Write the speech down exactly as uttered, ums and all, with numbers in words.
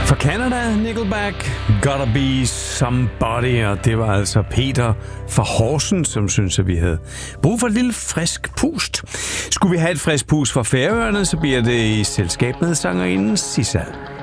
For Canada, Nickelback, Gotta Be Somebody, og det var altså Peter fra Horsens, som synes, at vi havde brug for et lille frisk pust. Skulle vi have et frisk pust fra Færøerne, så bliver det i selskab med sangerinden Sissel.